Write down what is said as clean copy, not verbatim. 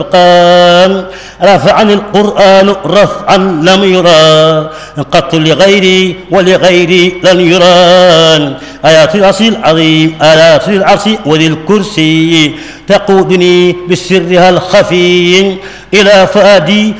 القرآن رفعني القرآن رفعا لم يرى قط لغيري ولغيري لن يرى. آيات العرش العظيم آيات العرش وذي الكرسي تقودني بسرها الخفي إلى فؤادي